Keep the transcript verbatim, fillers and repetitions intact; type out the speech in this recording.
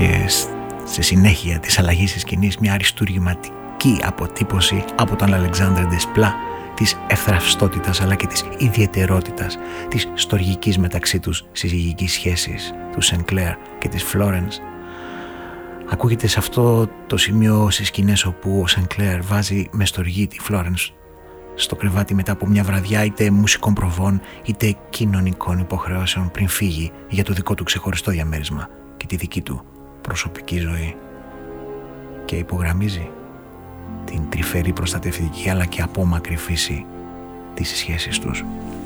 και στη συνέχεια της αλλαγής της σκηνής μια αριστούργηματική αποτύπωση από τον Αλεξάνδρ Ντεσπλά της ευθραυστότητας αλλά και της ιδιαιτερότητας της στοργικής μεταξύ τους συζυγικής σχέσης του Σενκλέρ και της Φλόρενς. Ακούγεται σε αυτό το σημείο στις σκηνές όπου ο Σενκλέρ βάζει με στοργή τη Φλόρενς στο κρεβάτι μετά από μια βραδιά είτε μουσικών προβών είτε κοινωνικών υποχρεώσεων πριν φύγει για το δικό του ξεχωριστό διαμέρισμα και τη δική του προσωπική ζωή, και υπογραμμίζει την τρυφερή προστατευτική αλλά και απόμακρη φύση της σχέσης τους.